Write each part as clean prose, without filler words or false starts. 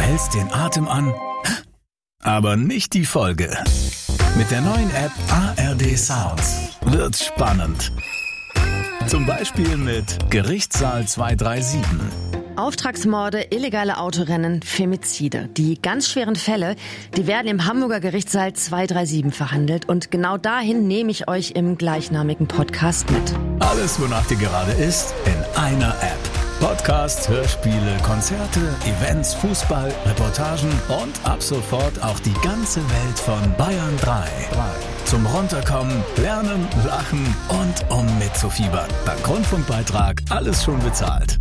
hältst den Atem an, aber nicht die Folge. Mit der neuen App ARD Sounds wird's spannend. Zum Beispiel mit Gerichtssaal 237. Auftragsmorde, illegale Autorennen, Femizide. Die ganz schweren Fälle, die werden im Hamburger Gerichtssaal 237 verhandelt. Und genau dahin nehme ich euch im gleichnamigen Podcast mit. Alles, wonach dir gerade ist, in einer App. Podcasts, Hörspiele, Konzerte, Events, Fußball, Reportagen und ab sofort auch die ganze Welt von Bayern 3. Zum Runterkommen, Lernen, Lachen und um mitzufiebern. Dank Rundfunkbeitrag alles schon bezahlt.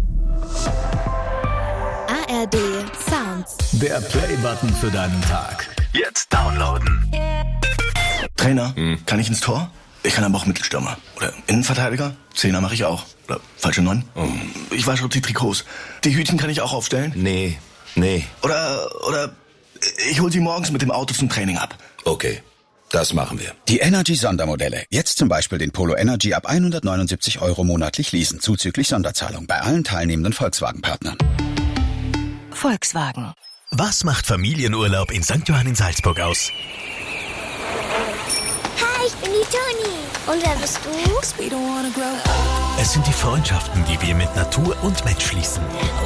ARD Sounds. Der Play-Button für deinen Tag. Jetzt downloaden. Trainer, kann ich ins Tor? Ich kann aber auch Mittelstürmer. Oder Innenverteidiger? Zehner mache ich auch. Oder falsche 9? Ich wasche die Trikots. Die Hütchen kann ich auch aufstellen? Nee. Oder ich hol sie morgens mit dem Auto zum Training ab. Okay, das machen wir. Die Energy-Sondermodelle. Jetzt zum Beispiel den Polo Energy ab 179 € monatlich leasen, zuzüglich Sonderzahlung bei allen teilnehmenden Volkswagen-Partnern. Volkswagen. Was macht Familienurlaub in St. Johann in Salzburg aus? Hi, ich bin die Toni. Und wer bist du? Es sind die Freundschaften, die wir mit Natur und Mensch schließen.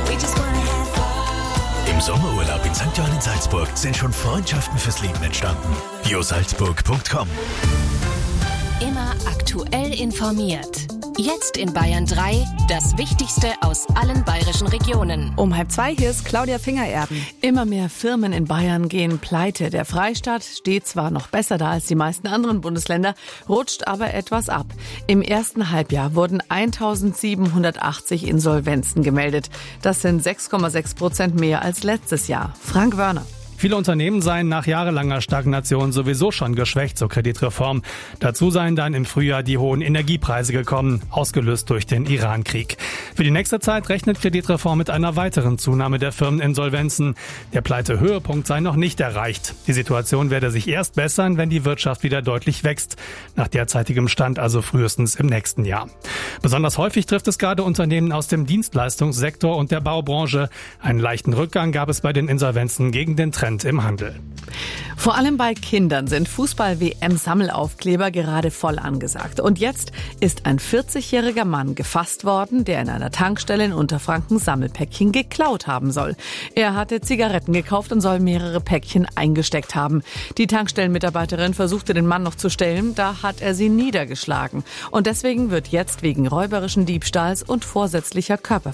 Im Sommerurlaub in St. Johann in Salzburg sind schon Freundschaften fürs Leben entstanden. biosalzburg.com. Immer aktuell informiert. Jetzt in Bayern 3, das Wichtigste aus allen bayerischen Regionen. Um 1:30 hier ist Claudia Fingererben. Immer mehr Firmen in Bayern gehen pleite. Der Freistaat steht zwar noch besser da als die meisten anderen Bundesländer, rutscht aber etwas ab. Im ersten Halbjahr wurden 1780 Insolvenzen gemeldet. Das sind 6,6% mehr als letztes Jahr. Frank Wörner. Viele Unternehmen seien nach jahrelanger Stagnation sowieso schon geschwächt zur Kreditreform. Dazu seien dann im Frühjahr die hohen Energiepreise gekommen, ausgelöst durch den Iran-Krieg. Für die nächste Zeit rechnet Kreditreform mit einer weiteren Zunahme der Firmeninsolvenzen. Der Pleitehöhepunkt sei noch nicht erreicht. Die Situation werde sich erst bessern, wenn die Wirtschaft wieder deutlich wächst. Nach derzeitigem Stand also frühestens im nächsten Jahr. Besonders häufig trifft es gerade Unternehmen aus dem Dienstleistungssektor und der Baubranche. Einen leichten Rückgang gab es bei den Insolvenzen gegen den Trend im Handel. Vor allem bei Kindern sind Fußball-WM-Sammelaufkleber gerade voll angesagt. Und jetzt ist ein 40-jähriger Mann gefasst worden, der in einer Tankstelle in Unterfranken Sammelpäckchen geklaut haben soll. Er hatte Zigaretten gekauft und soll mehrere Päckchen eingesteckt haben. Die Tankstellenmitarbeiterin versuchte den Mann noch zu stellen, da hat er sie niedergeschlagen. Und deswegen wird jetzt wegen räuberischen Diebstahls und vorsätzlicher